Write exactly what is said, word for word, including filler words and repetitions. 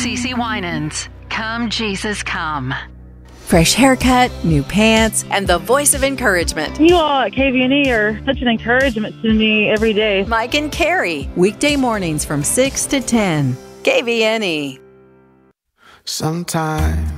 CeCe Winans. Come, Jesus, come. Fresh haircut, new pants, and the voice of encouragement. You all at K V N E are such an encouragement to me every day. Mike and Carrie, weekday mornings from six to ten. K V N E. Sometimes